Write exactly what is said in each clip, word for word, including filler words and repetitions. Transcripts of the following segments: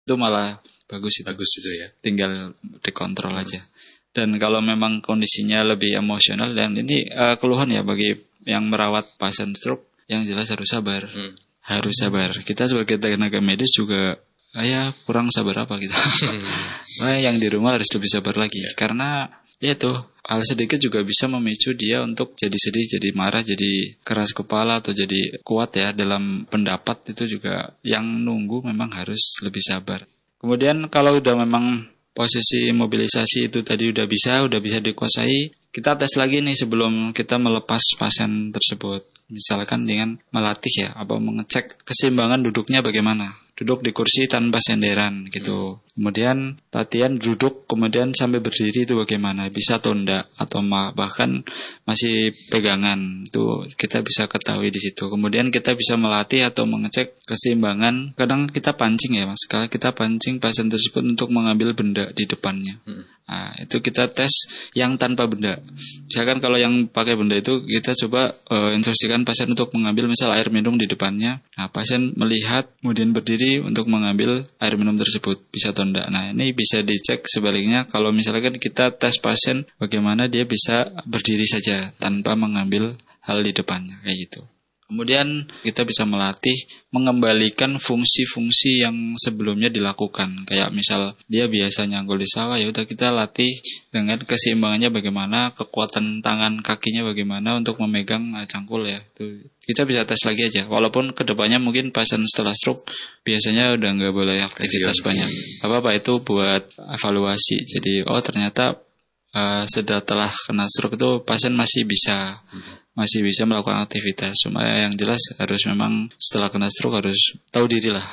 Itu malah bagus itu. Bagus itu ya. Tinggal dikontrol aja. Dan kalau memang kondisinya lebih emosional, dan ini uh, keluhan ya bagi yang merawat pasien stroke, yang jelas harus sabar. Hmm. Harus sabar. Kita sebagai tenaga medis juga ah, ya kurang sabar apa gitu. Nah, yang di rumah harus lebih sabar lagi. Ya. Karena ya itu hal sedikit juga bisa memicu dia untuk jadi sedih, jadi marah, jadi keras kepala atau jadi kuat ya dalam pendapat. Itu juga yang nunggu memang harus lebih sabar. Kemudian kalau udah memang posisi mobilisasi itu tadi udah bisa, udah bisa dikuasai, kita tes lagi nih sebelum kita melepas pasien tersebut. Misalkan dengan melatih ya, apa mengecek keseimbangan duduknya bagaimana. Duduk di kursi tanpa senderan gitu. Hmm. Kemudian latihan duduk kemudian sampai berdiri itu bagaimana, bisa atau enggak, atau bahkan masih pegangan, itu kita bisa ketahui di situ. Kemudian kita bisa melatih atau mengecek keseimbangan. Kadang kita pancing ya mas, kalau kita pancing pasien tersebut untuk mengambil benda di depannya. Hmm. Nah, itu kita tes yang tanpa benda. Misalkan kalau yang pakai benda itu kita coba uh, instruksikan pasien untuk mengambil misal air minum di depannya. Nah, pasien melihat kemudian berdiri untuk mengambil air minum tersebut, bisa atau enggak. Nah, ini bisa dicek sebaliknya kalau misalkan kita tes pasien bagaimana dia bisa berdiri saja tanpa mengambil hal di depannya kayak gitu. Kemudian kita bisa melatih mengembalikan fungsi-fungsi yang sebelumnya dilakukan. Kayak misal dia biasa nyanggul di sawah, ya udah kita latih dengan keseimbangannya bagaimana, kekuatan tangan kakinya bagaimana untuk memegang cangkul ya. Itu kita bisa tes lagi aja. Walaupun kedepannya mungkin pasien setelah stroke biasanya udah nggak boleh aktivitas banyak. Apa-apa itu buat evaluasi. Jadi oh ternyata uh, setelah kena stroke itu pasien masih bisa. masih bisa melakukan aktivitas. Cuma yang jelas harus memang setelah kena stroke harus tahu diri lah.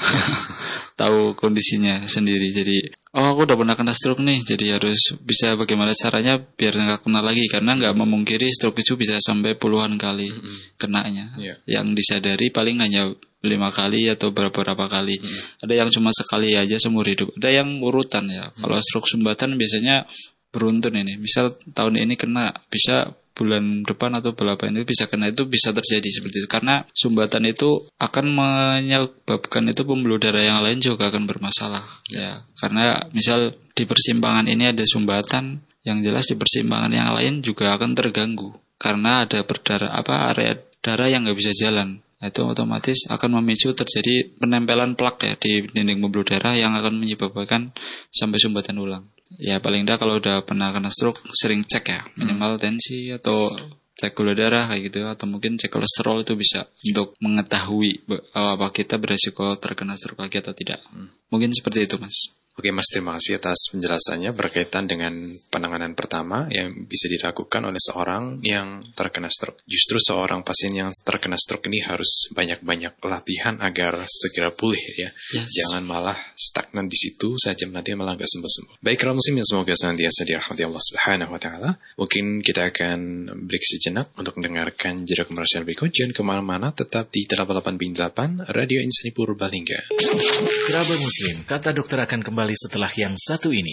Tahu kondisinya sendiri. Jadi oh aku udah pernah kena stroke nih, jadi harus bisa bagaimana caranya biar gak kena lagi. Karena gak memungkiri stroke itu bisa sampai puluhan kali mm-hmm. kenanya. Yeah. Yang disadari paling hanya lima kali atau beberapa kali. Mm-hmm. Ada yang cuma sekali aja seumur hidup. Ada yang urutan ya. Mm-hmm. Kalau stroke sumbatan biasanya beruntun ini. Misal tahun ini kena, bisa bulan depan atau berapa ini bisa kena, itu bisa terjadi seperti itu. Karena sumbatan itu akan menyebabkan itu pembuluh darah yang lain juga akan bermasalah. Ya, karena misal di persimpangan ini ada sumbatan, yang jelas di persimpangan yang lain juga akan terganggu. Karena ada berdarah apa area darah yang nggak bisa jalan. Nah, itu otomatis akan memicu terjadi penempelan plak ya di dinding pembuluh darah yang akan menyebabkan sampai sumbatan ulang. Ya paling tidak kalau udah pernah kena stroke sering cek ya, minimal tensi atau cek gula darah kayak gitu, atau mungkin cek kolesterol, itu bisa untuk mengetahui apa kita beresiko terkena stroke lagi atau tidak. Mungkin seperti itu mas. Oke Mas, terima kasih atas penjelasannya berkaitan dengan penanganan pertama yang bisa dilakukan oleh seorang yang terkena stroke. Justru seorang pasien yang terkena stroke ini harus banyak-banyak latihan agar segera pulih ya. Yes. Jangan malah stagnan di situ saja, nanti malah nggak sembuh-sembuh. Baik kalau muslimin, semoga senantiasa dirahmati Allah Subhanahu wa taala. Mungkin kita akan break sejenak untuk mendengarkan jeda komersial berikut. Jangan kemana-mana, tetap di delapan puluh delapan koma delapan Radio Insani Purbalingga. Kerabat muslim, kata dokter akan kembali setelah yang satu ini.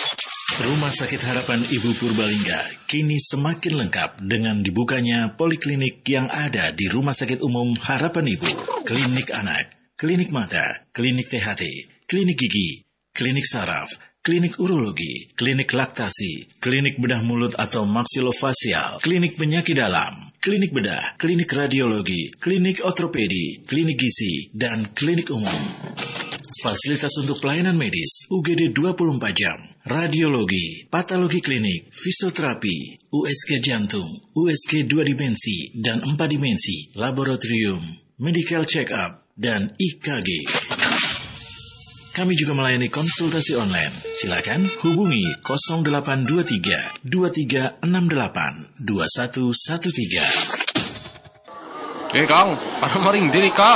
Rumah Sakit Harapan Ibu Purbalingga kini semakin lengkap dengan dibukanya poliklinik yang ada di Rumah Sakit Umum Harapan Ibu. Klinik anak, klinik mata, klinik T H T, klinik gigi, klinik saraf, klinik urologi, klinik laktasi, klinik bedah mulut atau maksilofasial, klinik penyakit dalam, klinik bedah, klinik radiologi, klinik ortopedi, klinik gizi, dan klinik umum. Fasilitas untuk pelayanan medis, U G D dua puluh empat jam, radiologi, patologi klinik, fisioterapi, U S G jantung, U S G dua dimensi dan empat dimensi, laboratorium, medical check-up, dan I K G. Kami juga melayani konsultasi online. Silakan hubungi nol delapan dua tiga dua tiga enam delapan dua satu satu tiga. Eh Kang, para maring diri Kang.